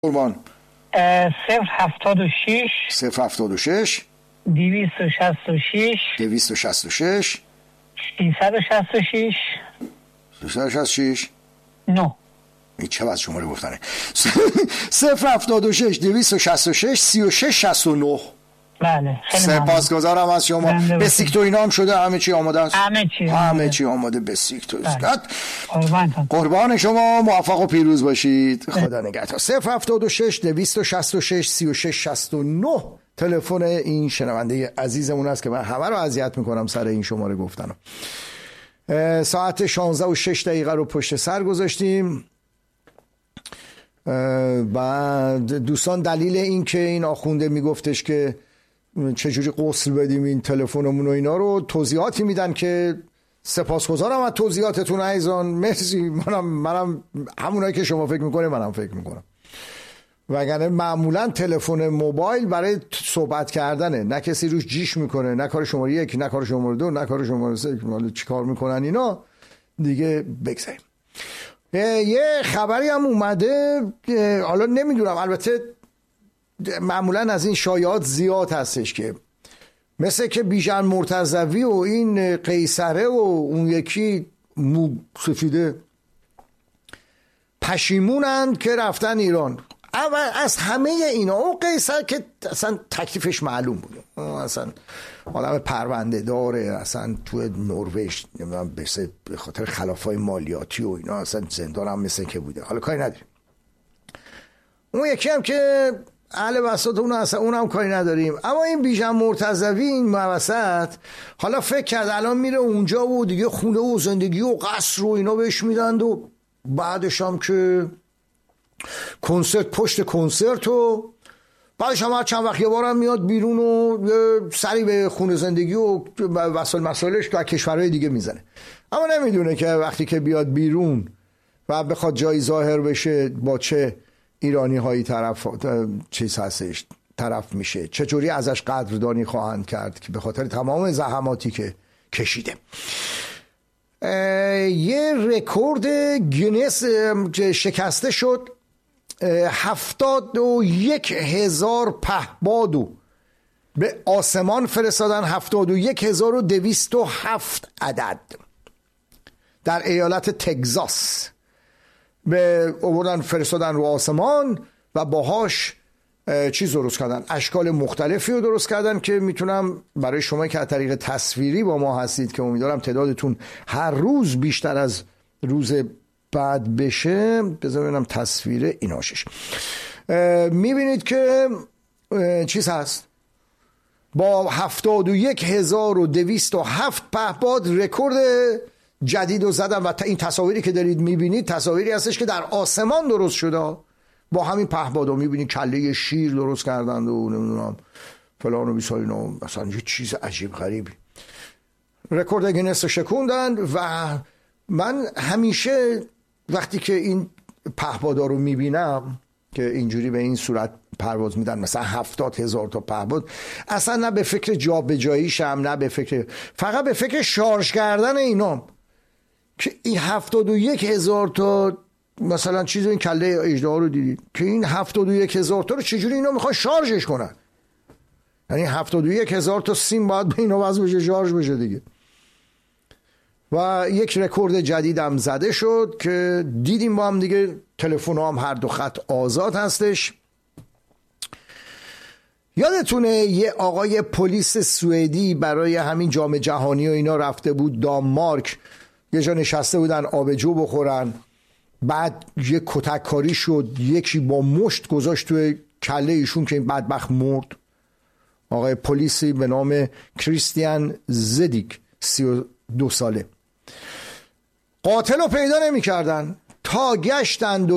قربان 076 076 266 266 366 366 9. این چه وضع شماره گفتنه؟ 076 266 3669. بله خیلی سپاسگزارم از شما. بسیک تو اینا هم شده؟ همه چی آماده است؟ همه چی آماده. بسیک تو قربان شما، موفق و پیروز باشید. خدا نگهدار. 076 266 3669 تلفن این شنونده عزیزمون است که من همه رو اذیت میکنم سر این شماره گفتنم. ساعت 16 و 6 دقیقه رو پشت سر گذاشتیم. بعد دوستان دلیل این که این آخونده میگفتش که چجوری غسل بدیم این تلفنمون و اینا رو توضیحاتی میدن که سپاسگزارم از توضیحاتتون عزیزان، مرسی. منم همونایی که شما فکر میکنه منم فکر میکنم. وگرنه معمولا تلفن موبایل برای صحبت کردنه، نه کسی روش جیش میکنه، نه کار شماره یک، نه کار شماره دو، نه کار شماره سه. چی کار میکنن اینا دیگه؟ بگذاریم. یه خبری هم اومده، حالا نمیدونم، البته معمولا از این شایعات زیاد هستش که مثل که بیژن مرتضوی و این قیصره و اون یکی سفیده پشیمونن که رفتن ایران. اول از همه اینا اون قیصر که اصلا تکلیفش معلوم بود، اصلا آدم پرونده داره، اصلا تو نروژ نمیدونم به خاطر خلافای مالیاتی و اینا اصلا زندان هم مثل که بوده. حالا کاری نداریم. اون یکی هم که اهل وسط اون هم کاری نداریم. اما این بیژن مرتضوی این وسط حالا فکر کرد الان میره اونجا و دیگه خونه و زندگی و قصر و اینا بهش میدند و بعدش هم که کنسرت پشت کنسرت و بعدش هم هر چند وقت یه بارم میاد بیرون و سری به خونه زندگی و وسایل مسائلش تو کشورهای دیگه میزنه. اما نمیدونه که وقتی که بیاد بیرون و بخواد جایی ظاهر بشه با چه ایرانی هایی چیز هستش طرف میشه، چجوری ازش قدردانی خواهند کرد که به خاطر تمام زحماتی که کشیده. یه رکورد گینس شکسته شد. 71,000 پهپادو به آسمان فرستادن. 71,207 عدد در ایالت تگزاس به آوردن فرستادن رو آسمان و باهاش چیز درست کردن، اشکال مختلفی رو درست کردن که میتونم برای شما که از طریق تصویری با ما هستید که امیدوارم تعدادتون هر روز بیشتر از روز بعد بشه. بذار ببینم تصویر ایناشش. میبینید که چیز هست با 71,207 پهپاد رکورد جدید رو زدن و این تصاویری که دارید میبینید تصاویری هستش که در آسمان درست شده با همین پهپادو. میبینید کله شیر درست کردند و نمیدونم فلان و بیسال اینا، مثلا یه چیز عجیب غریبی. رکورد گینس رو شکوندن و من همیشه وقتی که این پهپادا رو میبینم که اینجوری به این صورت پرواز میدن، مثلا 70,000 تا پهپاد، اصلا نه به فکر جابجاییشم نه به فکر، فقط به فکر شارژ کردن اینا که این 71,000 تا مثلا چیز این کله اژدها رو دیدید که این 71,000 تا رو چجوری اینا میخوان شارژش کنن؟ یعنی 71,000 تا سیم باید به اینا وصل بشه شارژ بشه دیگه. و یک رکورد جدید هم زده شد که دیدیم با هم دیگه. تلفن هم هر دو خط آزاد هستش. یادتونه یه آقای پلیس سوئدی برای همین جام جهانی و اینا رفته بود دانمارک، یه جا نشسته بودن آبجو بخورن، بعد یه کتک کاری شد، یکی با مشت گذاشت توی کله ایشون که این بدبخت مرد. آقای پلیسی به نام کریستیان زدیک 32 ساله. قاتل رو پیدا نمی کردن تا گشتند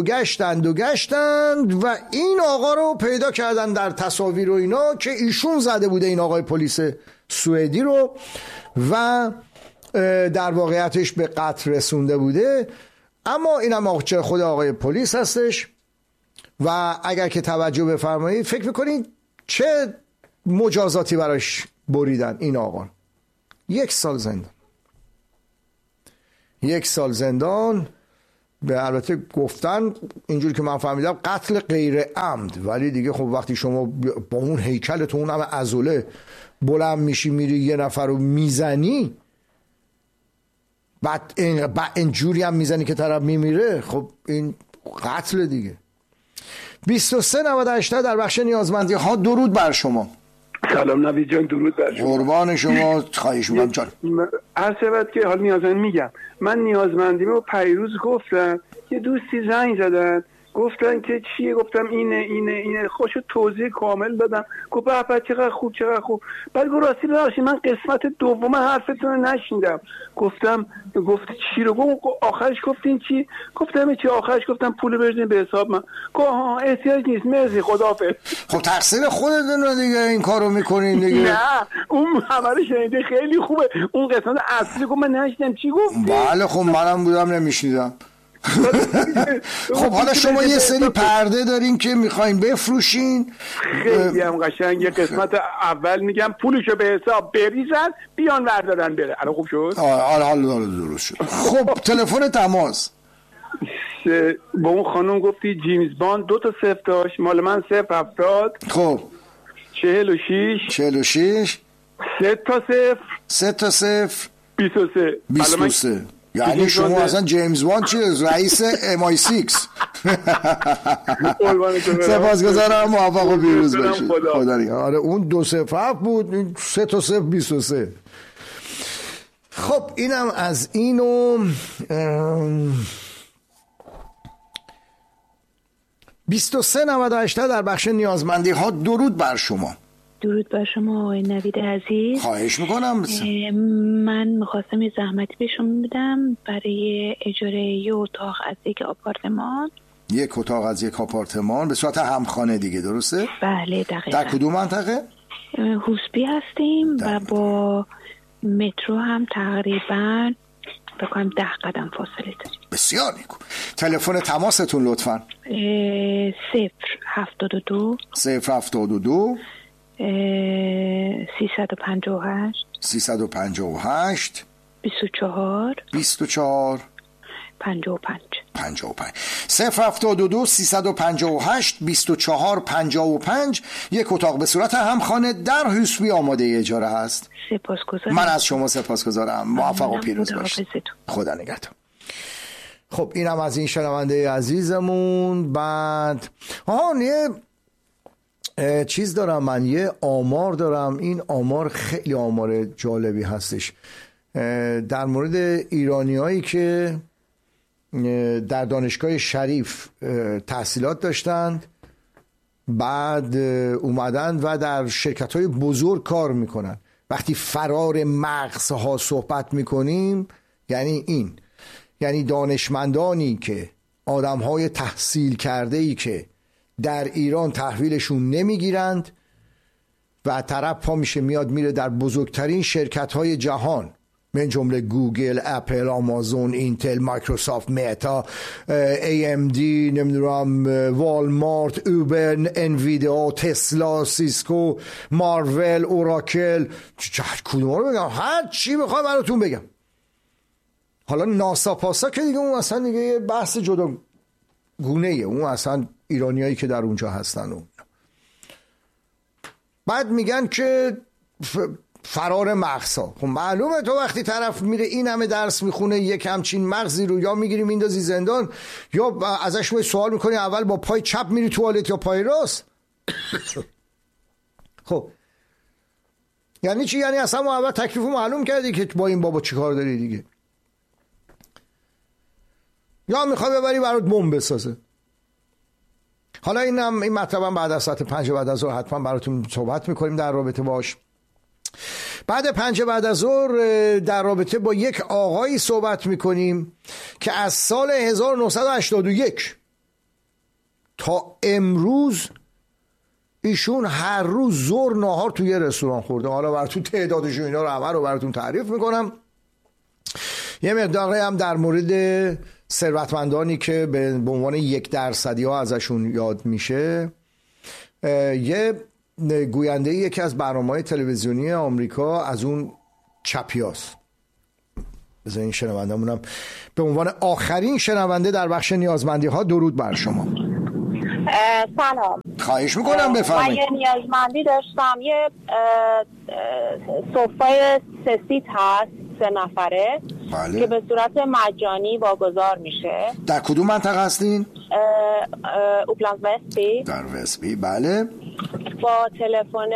و این آقا رو پیدا کردن در تصاویر و اینا که ایشون زده بوده این آقای پلیس سوئدی رو و در واقعیتش به قتل رسونده بوده. اما اینم خود آقای پلیس هستش و اگر که توجه بفرمایید فکر میکنید چه مجازاتی براش بریدن این آقا. 1 سال زندان. البته گفتن اینجوری که من فهمیدم قتل غیر عمد، ولی دیگه خب وقتی شما با اون هیکلتون اون همه عضله بلند میشی میری یه نفر رو میزنی، بعد اینجوری هم میزنی که طرف میمیره، خب این قتل دیگه. 2398 در بخش نیازمندی ها. درود بر شما. سلام نوید جان، درود بر شما. قربان شما، خواهش می‌کنم جان. هر سبت که حال نیازمند میگم، من نیازمندیمو پیروز گفتم، یه دوستی زنگ زدن گفتن که چیه، گفتم اینه خوشو توضیح کامل دادم، گفت به چقدر خوب. بعد گفت راستی ببخشید من قسمت دوم حرفتون رو نشنیدم. گفتم چی رو؟ گفت آخرش گفتین چی؟ گفتم چی آخرش؟ گفتم پول بریزین به حساب من. گفت احتیاج نیست، مرسی، خداحافظ. خب تقصیر خودتون دیگه این کارو میکنین دیگه. نه اون همه رو شنیده، خیلی خوبه. اون قسمت اصلی گفت من نشنیدم چی گفت. بله خب منم بودم نمیشنیدم. خب حالا شما یه سری پرده دارین که میخواین بفروشین، خیلی هم قشنگ. یه قسمت اول میگم پولشو به حساب بریزن بیان وردارن بره. الان خوب شد؟ حالا درست شد. خب تلفن تماس با اون خانم گفتی جیمز باند 2 تا 0 داشت، مال من 070. خب 46 3 تا 0 23. یعنی شما اصلا جیمز باند چیه؟ رئیس MI6. سپاسگزارم، موفق و پیروز باشید. خدا. آره اون 207 بود، این 3 تا 0 23. خب اینم از اینو. 2398 در بخش نیازمندی ها. درود بر شما. درود بر شما آقای نوید عزیز. خواهش میکنم. من میخواستم یه زحمتی به شما بدم برای اجاره یه اتاق از یک آپارتمان. یک اتاق از یک آپارتمان به صورت همخانه دیگه، درسته؟ بله دقیقا. در کدوم منطقه؟ حوسبی هستیم و با مترو هم تقریبا بکنم 10 قدم فاصله داریم. بسیار نیکو. تلفن تماستون لطفاً. 072 358 24 55 072 358 24 55. یک اتاق به صورت همخانه در حوسبی آماده اجاره هست. سپاسگزارم. من از شما سپاسگزارم. موفق و پیروز باشید. خدا نگهدار. خب اینم از این شنونده عزیزمون. بعد یه چیز دارم، من یه آمار دارم. این آمار خیلی آمار جالبی هستش در مورد ایرانیایی که در دانشگاه شریف تحصیلات داشتند، بعد اومدن و در شرکت‌های بزرگ کار میکنن. وقتی فرار مغزها صحبت میکنیم یعنی دانشمندانی که آدم‌های تحصیل کرده‌ای که در ایران تحویلشون نمیگیرند و طرف پا میشه میاد میره در بزرگترین شرکت‌های جهان، من جمله گوگل، اپل، آمازون، اینتل، مایکروسافت، متا، AMD، نمیدونم والمارت، اوبر، انویدیا، تسلا، سیسکو، مارول، اوراکل، کدوم رو بگم؟ هر چی بخوام براتون بگم. حالا ناسا پاسا که دیگه اون اصلا دیگه یه بحث جدا گونه‌ایه، اون اصلا ایرانیایی که در اونجا هستن. اون بعد میگن که فرار مغزها. خب معلومه تو وقتی طرف میره این همه درس میخونه یک همچین مغزی رو یا میگیری میندازی زندان یا ازش سوال میکنی اول با پای چپ میری توالت یا پای راست. خب یعنی چی؟ یعنی اصلا ما اول تکلیفو معلوم کردی که با این بابا چی کار داری دیگه، یا میخوای ببری برات بمب بسازه. حالا این مطلبم بعد از ساعت 5 بعد از ظهر حتما براتون صحبت میکنیم در رابطه باش. بعد 5 بعد از ظهر در رابطه با یک آقایی صحبت میکنیم که از سال 1981 تا امروز ایشون هر روز ظهر نهار توی یه رستوران خورده. حالا براتون تعدادش و اینا رو همه رو براتون تعریف میکنم. یه مقداری هم در مورد ثروتمندانی که به عنوان 1% ها ازشون یاد میشه. یه گوینده یکی از برنامه‌های تلویزیونی آمریکا از اون چپیاست، بذارین شنوندمونم به عنوان آخرین شنونده در بخش نیازمندی ها درود بر شما. سلام. خواهش میکنم بفرمایید. من یه نیازمندی داشتم، یه صفحه سسیت هست 3 نفره بله. که به صورت مجانی واگذار میشه. در کدوم منطقه هستین؟ اوپلند وسبی. در وسبی بله. با تلفن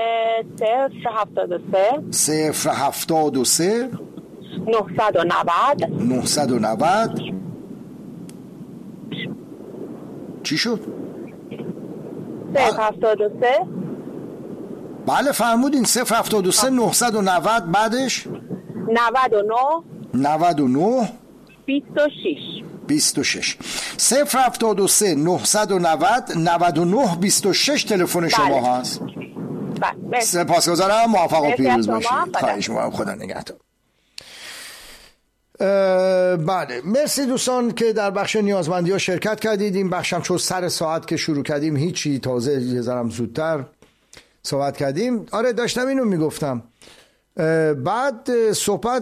073 073 990 چی شد؟ 073 بله فرمودین 073 990 بعدش 99 26 073 990 99 26 تلفن شما هست. بله. سپاسگزارم، موفق و پیروز باشید. خواهش می‌کنم، خدا نگهدار. بله مرسی دوستان که در بخش نیازمندی ها شرکت کردید. این بخشم چون سر ساعت که شروع کردیم هیچی، تازه یه ذرم زودتر صحبت کردیم. آره داشتم اینو میگفتم. بعد صحبت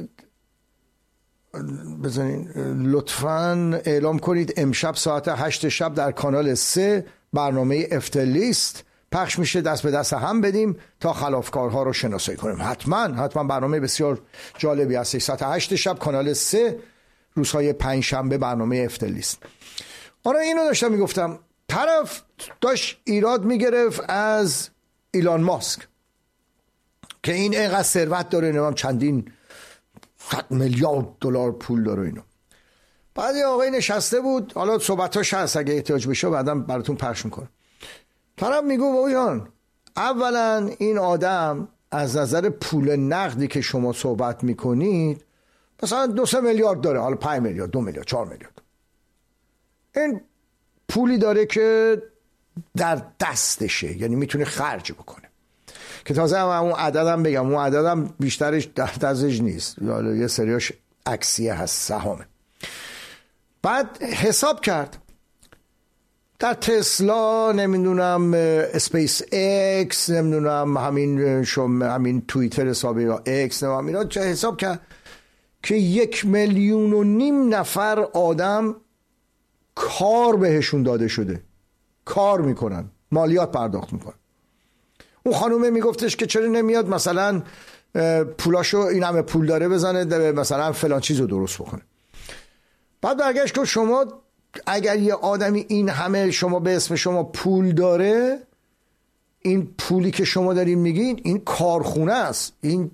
بزنین لطفاً اعلام کنید امشب ساعت 8 شب در کانال 3 برنامه افترلیست پخش میشه، دست به دست هم بدیم تا خلافکارها رو شناسایی کنیم. حتما برنامه بسیار جالبی هست. ساعت 8 شب کانال 3 روزهای 5 شنبه برنامه افترلیست. آره اینو داشتم میگفتم. طرف داشت ایراد میگرفت از ایلان ماسک که این اینقدر ثروت داره، نمام چندین میلیارد دلار پول داره اینو. بعد یه آقای نشسته بود، حالا صحبتاش هست اگه احتیاج بشه بعدم براتون پخش میکنم. طرف میگو بابا جان، اولا این آدم از نظر پول نقدی که شما صحبت میکنید مثلا 2-3 میلیارد داره، حالا 5 میلیارد 2 میلیارد 4 میلیارد، این پولی داره که در دستشه، یعنی میتونه خرج بکنه. که تازه اون عددم بگم، اون عددم بیشترش در دستش نیست، یه سریاش عکسیه هست، سهامه. بعد حساب کرد در تسلا، نمیدونم اسپیس ایکس، نمیدونم همین توییتر حساب ایکس، نمیدونم اینا، چه حساب کرد که 1.5 میلیون نفر آدم کار بهشون داده شده، کار میکنن، مالیات پرداخت میکنن. اون خانومه میگفتش که چرا نمیاد مثلا پولاشو، این همه پول داره بزنه مثلا فلان چیزو درست بکنه. بعد برگشت که شما اگر یه آدمی این همه شما به اسم شما پول داره، این پولی که شما دارین میگین این کارخونه است، این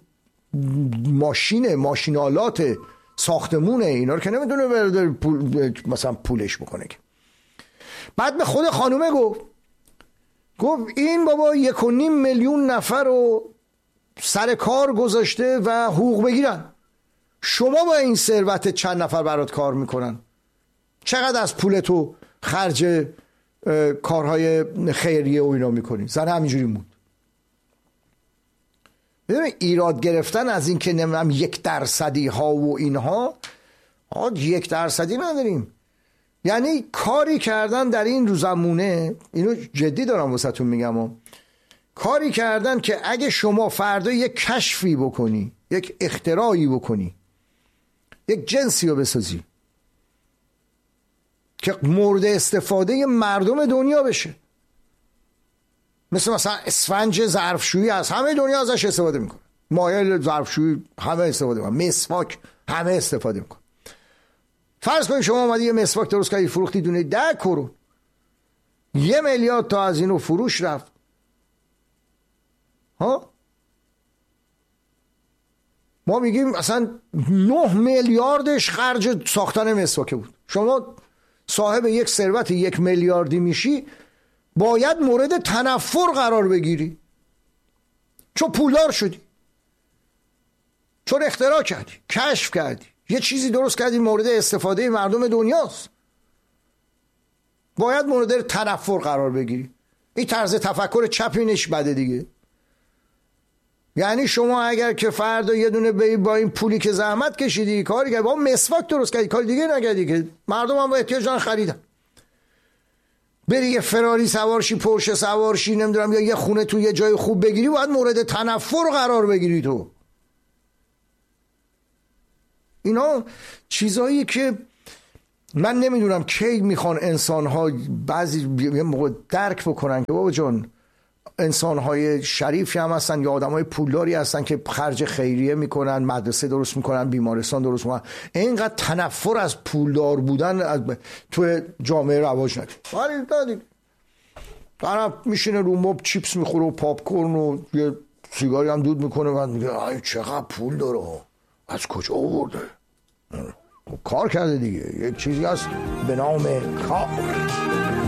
ماشینالات ساختمونه، اینا رو که نمیتونه برده پول مثلا پولش بکنه. بعد به خود خانومه گفت این بابا 1.5 میلیون نفر رو سر کار گذاشته و حقوق بگیرن، شما با این ثروت چند نفر برات کار میکنن، چقدر از پولتو خرج کارهای خیریه و اینا میکنی؟ زن همینجوری موند. ببین ایراد گرفتن از این که نمیدونم 1% ها و اینها، 1% نداریم. یعنی کاری کردن در این روزمونه، اینو جدی دارم واسهتون میگم، کاری کردن که اگه شما فردا یک کشفی بکنی، یک اختراعی بکنی، یک جنسی رو بسازی که مورد استفاده مردم دنیا بشه، مثلا اسفنج ظرفشویی هست، همه دنیا ازش استفاده میکنه، مایع ظرفشویی همه استفاده میکنه، مسواک همه استفاده میکنه. فرض کنید شما اومدی یه مسواک درست کردی فروختی دونه 10 کرون، 1 میلیارد تا از اینو فروش رفت. ها ما میگیم اصلا 9 میلیاردش خرج ساختن مسواک بود. شما صاحب یک ثروت 1 میلیاردی میشی، باید مورد تنفر قرار بگیری، چون پولدار شدی، چون اختراع کردی، کشف کردی، یه چیزی درست کردی مورد استفاده مردم دنیاست، باید مورد تنفر قرار بگیری. این طرز تفکر چپینش بده دیگه. یعنی شما اگر که فردا یه دونه با این پولی که زحمت کشیدی کاری کردی، با مسواک درست کردی، کاری دیگه نکردی که مردم هم با احتیاج دارن خریدن، بری یه فراری سوارشی، پورشه سوارشی، نمیدونم یا یه خونه تو یه جای خوب بگیری، باید مورد تنفر قرار بگیری. تو اینا چیزایی که من نمیدونم کی میخوان انسان‌ها بعضی یه موقع درک بکنن که بابا جان انسان‌های شریفی هم هستن یا آدم‌های پولداری هستن که خرج خیریه میکنن، مدرسه درست میکنن، بیمارستان درست میکنن. اینقدر تنفر از پولدار بودن تو جامعه رواج نکنه. طرف میشینه رو مبل چیپس میخوره و پاپ کورن و یه سیگاری هم دود میکنه و میگه آی چقدر پول داره، از کجا آورده؟ کار کرده دیگه. یک چیزی هست به نام کار.